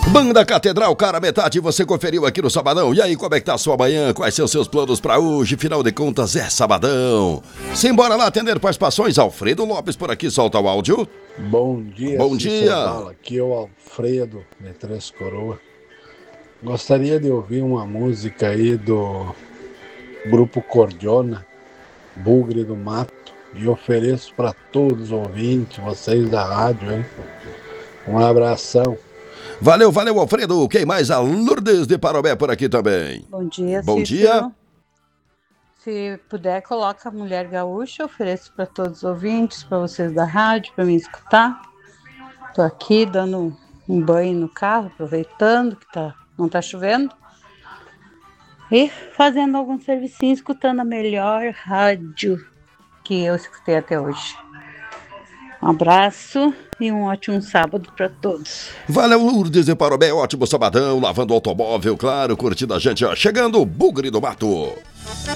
Banda Catedral, cara, metade você conferiu aqui no Sabadão. E aí, como é que tá a sua manhã? Quais são os seus planos pra hoje? Final de contas, é Sabadão. Simbora lá atender participações. Alfredo Lopes por aqui, solta o áudio. Bom dia, Bom dia. Aqui é o Alfredo, de Três Coroas. Gostaria de ouvir uma música aí do Grupo Cordiona, Bugre do Mato, e ofereço para todos os ouvintes, vocês da rádio, hein? Um abração. Valeu, Alfredo. Quem mais? A Lourdes de Parobé por aqui também. Bom dia, Bom Cícero. dia. Se puder, coloca a Mulher Gaúcha, ofereço para todos os ouvintes, para vocês da rádio, para me escutar. Tô aqui dando um banho no carro, aproveitando que não tá chovendo. E fazendo algum servicinho, escutando a melhor rádio que eu escutei até hoje. Um abraço e um ótimo sábado para todos. Valeu, Lourdes de Parobé. Ótimo sabadão, lavando o automóvel, claro, curtindo a gente. Ó. Chegando o Bugre do Mato.